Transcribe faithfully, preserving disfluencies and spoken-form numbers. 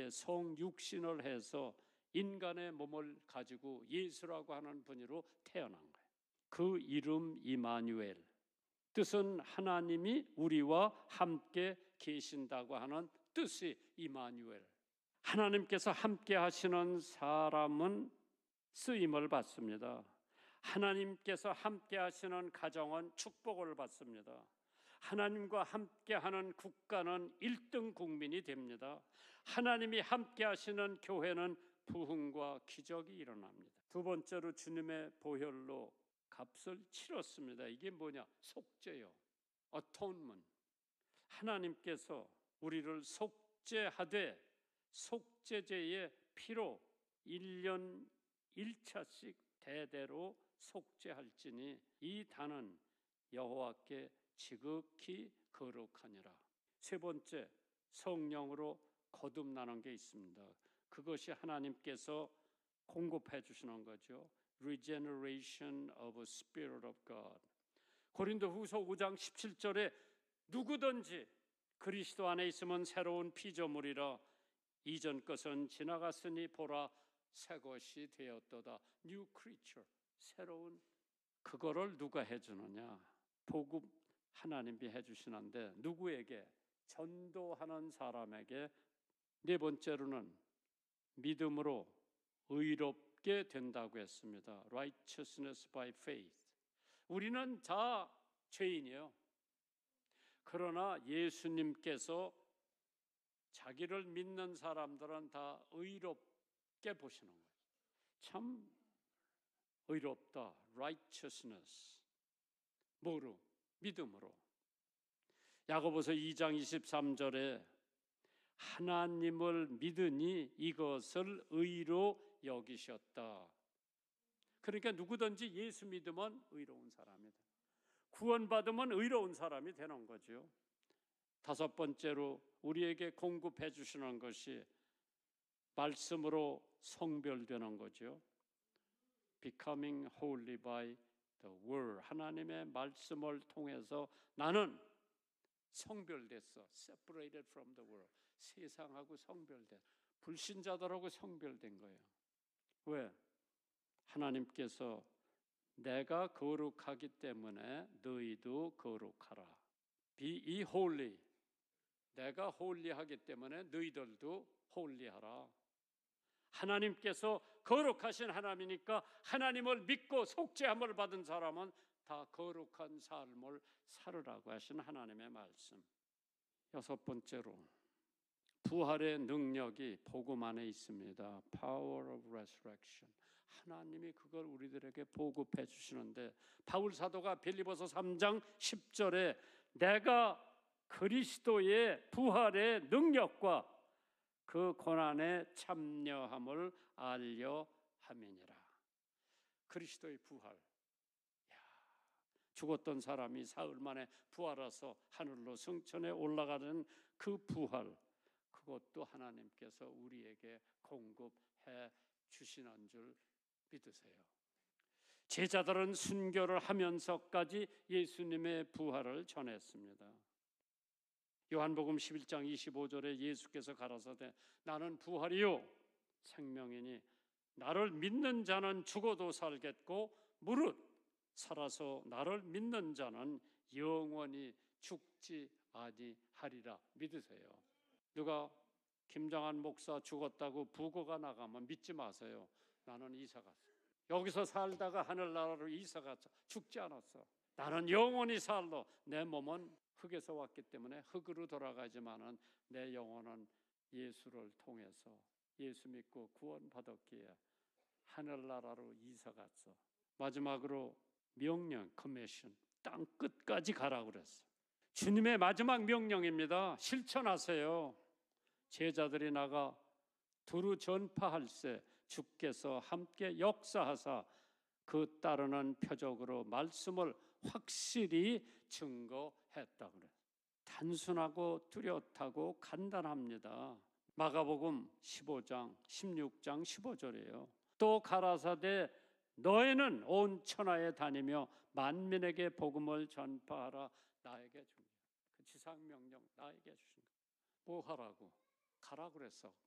이제 성육신을 해서 인간의 몸을 가지고 예수라고 하는 분으로 태어난 거예요. 그 이름 이마누엘, 뜻은 하나님이 우리와 함께 계신다고 하는 뜻이 이마누엘. 하나님께서 함께 하시는 사람은 쓰임을 받습니다. 하나님께서 함께 하시는 가정은 축복을 받습니다. 하나님과 함께하는 국가는 일 등 국민이 됩니다. 하나님이 함께 하시는 교회는 부흥과 기적이 일어납니다. 두 번째로 주님의 보혈로 값을 치렀습니다. 이게 뭐냐? 속죄요. atonement. 하나님께서 우리를 속죄하되 속죄제의 피로 일 년 일 차씩 대대로 속죄할지니 이 단은 여호와께 지극히 거룩하니라. 세 번째, 성령으로 거듭나는 게 있습니다. 그것이 하나님께서 공급해 주시는 거죠. Regeneration of Spirit of God. 고린도후서 오 장 십칠 절에 누구든지 그리스도 안에 있으면 새로운 피조물이라 이전 것은 지나갔으니 보라 새 것이 되었도다. New creature. 새로운. 그거를 누가 해주느냐? 복음 하나님이 해주시는데 누구에게? 전도하는 사람에게. 네 번째로는 믿음으로 의롭게 된다고 했습니다. Righteousness by faith. 우리는 다 죄인이에요. 그러나 예수님께서 자기를 믿는 사람들은 다 의롭게 보시는 거예요. 참 의롭다. Righteousness. 뭐로? 믿음으로. 야고보서 이 장 이십삼 절에 하나님을 믿으니 이것을 의로 여기셨다. 그러니까 누구든지 예수 믿으면 의로운 사람이다. 구원받으면 의로운 사람이 되는 거죠. 다섯 번째로 우리에게 공급해 주시는 것이 말씀으로 성별되는 거죠. Becoming holy by the word. 하나님의 말씀을 통해서 나는 성별됐어. Separated from the world. 세상하고 성별된, 불신자들하고 성별된 거예요. 왜? 하나님께서 내가 거룩하기 때문에 너희도 거룩하라. Be ye holy. 내가 홀리하기 때문에 너희들도 홀리하라. 하나님께서 거룩하신 하나님이니까 하나님을 믿고 속죄함을 받은 사람은 다 거룩한 삶을 살으라고 하신 하나님의 말씀. 여섯 번째로 부활의 능력이 복음 안에 있습니다. Power of resurrection. 하나님이 그걸 우리들에게 보급해 주시는데 바울 사도가 빌립보서 삼 장 십 절에 내가 그리스도의 부활의 능력과 그 고난에 참여함을 알려 함이니라. 그리스도의 부활. 야, 죽었던 사람이 사흘 만에 부활해서 하늘로 승천해 올라가는 그 부활. 그것도 하나님께서 우리에게 공급해 주시는 줄 믿으세요. 제자들은 순교를 하면서까지 예수님의 부활을 전했습니다. 요한복음 십일 장 이십오 절에 예수께서 가라사대 나는 부활이요 생명이니 나를 믿는 자는 죽어도 살겠고 무릇 살아서 나를 믿는 자는 영원히 죽지 아니하리라. 믿으세요. 누가 김장한 목사 죽었다고 부고가 나가면 믿지 마세요. 나는 이사 갔어. 여기서 살다가 하늘나라로 이사 갔어. 죽지 않았어. 나는 영원히 살러 내 몸은 흙에서 왔기 때문에 흙으로 돌아가지만은 내 영혼은 예수를 통해서 예수 믿고 구원받았기에 하늘나라로 이사 갔어. 마지막으로 명령, 커미션, 땅 끝까지 가라고 그랬어. 주님의 마지막 명령입니다. 실천하세요. 제자들이 나가 두루 전파할세 주께서 함께 역사하사 그 따르는 표적으로 말씀을 확실히 증거했다 그래. 단순하고 뚜렷하고 간단합니다. 마가복음 십오 장, 십육 장 십오 절이에요. 또 가라사대 너희는 온 천하에 다니며 만민에게 복음을 전파하라. 나에게 준 그 지상 명령 나에게 주신 거. 뭐 하라고? 가라 그랬어.